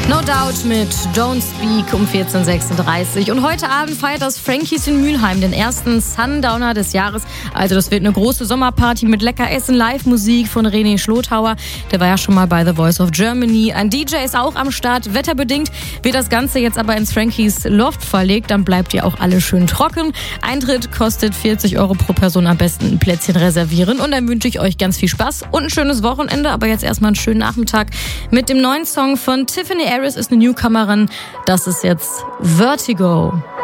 No Doubt mit Don't Speak um 14.36 Uhr. Und heute Abend feiert das Frankies in Mülheim den ersten Sundowner des Jahres. Also das wird eine große Sommerparty mit lecker Essen, Live-Musik von René Schlotauer. Der war ja schon mal bei The Voice of Germany. Ein DJ ist auch am Start. Wetterbedingt wird das Ganze jetzt aber ins Frankies Loft verlegt. Dann bleibt ihr auch alle schön trocken. Eintritt kostet 40 Euro pro Person. Am besten ein Plätzchen reservieren. Und dann wünsche ich euch ganz viel Spaß und ein schönes Wochenende. Aber jetzt erstmal einen schönen Nachmittag mit dem neuen Song von Tiffany Harris, ist eine Newcomerin. Das ist jetzt Vertigo.